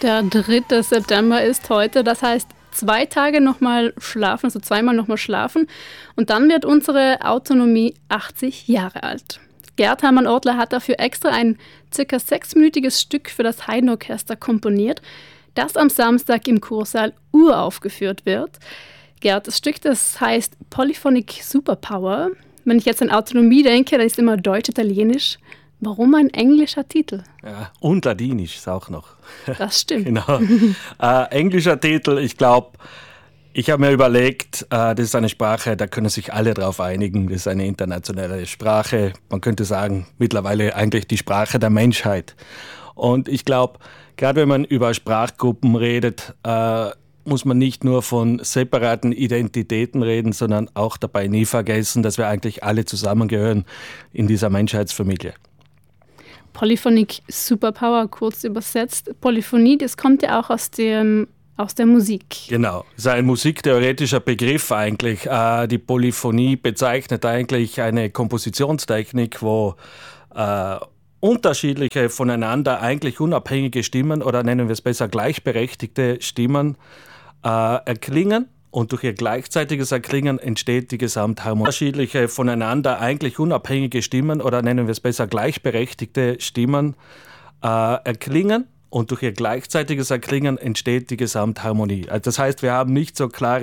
Der 3. September ist heute, das heißt 2 Tage nochmal schlafen, also zweimal nochmal schlafen und dann wird unsere Autonomie 80 Jahre alt. Gerd Hermann-Ortler hat dafür extra ein ca. 6-minütiges Stück für das Haydn-Orchester komponiert, das am Samstag im Kursaal uraufgeführt wird. Gerd, das Stück, das heißt Polyphonic Superpower. Wenn ich jetzt an Autonomie denke, dann ist immer Deutsch-Italienisch. Warum ein englischer Titel? Ja, und Ladinisch ist auch noch. Das stimmt. Genau. Englischer Titel, ich glaube, ich habe mir überlegt, das ist eine Sprache, da können sich alle drauf einigen. Das ist eine internationale Sprache. Man könnte sagen, mittlerweile eigentlich die Sprache der Menschheit. Und ich glaube, gerade wenn man über Sprachgruppen redet, muss man nicht nur von separaten Identitäten reden, sondern auch dabei nie vergessen, dass wir eigentlich alle zusammengehören in dieser Menschheitsfamilie. Polyphonic Superpower, kurz übersetzt. Polyphonie, das kommt ja auch aus der Musik. Genau, das ist ein musiktheoretischer Begriff eigentlich. Die Polyphonie bezeichnet eigentlich eine Kompositionstechnik, wo unterschiedliche, voneinander eigentlich unabhängige Stimmen oder nennen wir es besser gleichberechtigte Stimmen erklingen. Und durch ihr gleichzeitiges Erklingen entsteht die Gesamtharmonie. Unterschiedliche, voneinander eigentlich unabhängige Stimmen oder nennen wir es besser gleichberechtigte Stimmen erklingen und durch ihr gleichzeitiges Erklingen entsteht die Gesamtharmonie. Also das heißt, wir haben nicht so klare